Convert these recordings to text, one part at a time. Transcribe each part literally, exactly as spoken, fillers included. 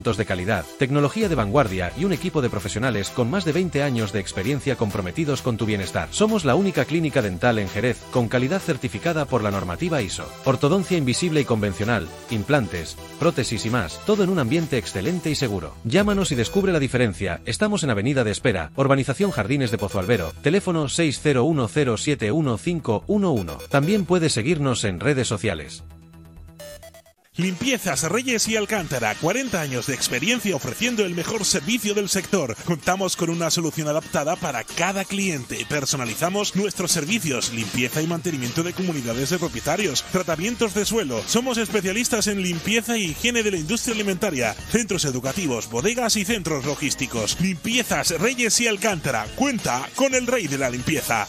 de calidad, tecnología de vanguardia y un equipo de profesionales con más de veinte años de experiencia comprometidos con tu bienestar. Somos la única clínica dental en Jerez con calidad certificada por la normativa I S O. Ortodoncia invisible y convencional, implantes, prótesis y más, todo en un ambiente excelente y seguro. Llámanos y descubre la diferencia. Estamos en Avenida de Espera, Urbanización Jardines de Pozo Albero, teléfono seis cero uno cero siete uno cinco uno uno. También puedes seguirnos en redes sociales. Limpiezas Reyes y Alcántara, cuarenta años de experiencia ofreciendo el mejor servicio del sector. Contamos con una solución adaptada para cada cliente. Personalizamos nuestros servicios, limpieza y mantenimiento de comunidades de propietarios, tratamientos de suelo. Somos especialistas en limpieza y higiene de la industria alimentaria, centros educativos, bodegas y centros logísticos. Limpiezas Reyes y Alcántara, cuenta con el rey de la limpieza.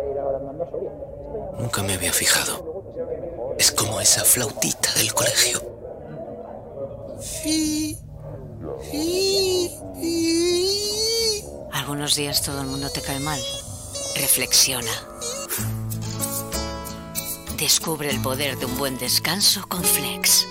Nunca me había fijado. Es como esa flautita del colegio. Sí, sí, sí. Algunos días todo el mundo te cae mal. Reflexiona. Descubre el poder de un buen descanso con Flex.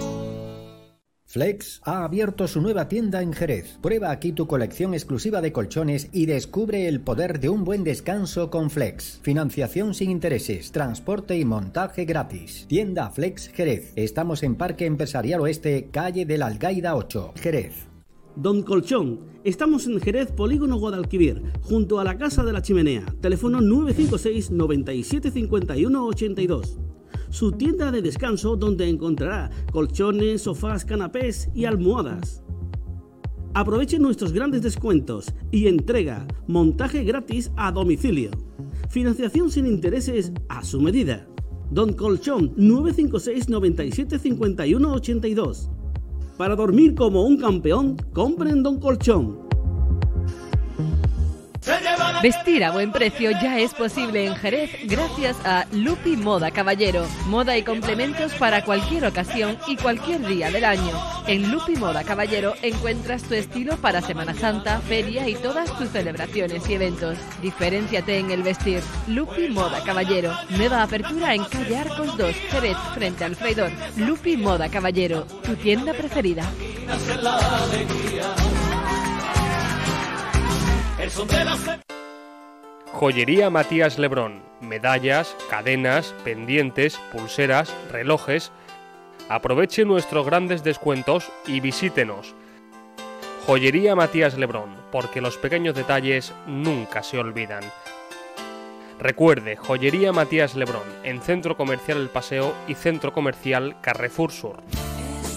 Flex ha abierto su nueva tienda en Jerez. Prueba aquí tu colección exclusiva de colchones y descubre el poder de un buen descanso con Flex. Financiación sin intereses, transporte y montaje gratis. Tienda Flex Jerez. Estamos en Parque Empresarial Oeste, calle de la Algaida ocho, Jerez. Don Colchón. Estamos en Jerez, Polígono Guadalquivir, junto a la Casa de la Chimenea. Teléfono nueve cinco seis, noventa y siete, cincuenta y uno, ochenta y dos. Su tienda de descanso donde encontrará colchones, sofás, canapés y almohadas. Aproveche nuestros grandes descuentos y entrega, montaje gratis a domicilio. Financiación sin intereses a su medida. Don Colchón nueve cinco seis, noventa y siete, cincuenta y uno, ochenta y dos. Para dormir como un campeón, compre en Don Colchón. Vestir a buen precio ya es posible en Jerez gracias a Lupi Moda Caballero. Moda y complementos para cualquier ocasión y cualquier día del año. En Lupi Moda Caballero encuentras tu estilo para Semana Santa, feria y todas tus celebraciones y eventos. Diferénciate en el vestir. Lupi Moda Caballero. Nueva apertura en calle Arcos dos, Jerez, frente al Freidor. Lupi Moda Caballero, tu tienda preferida. Joyería Matías Lebrón. Medallas, cadenas, pendientes, pulseras, relojes. Aproveche nuestros grandes descuentos y visítenos. Joyería Matías Lebrón, porque los pequeños detalles nunca se olvidan. Recuerde, Joyería Matías Lebrón, en Centro Comercial El Paseo y Centro Comercial Carrefour Sur.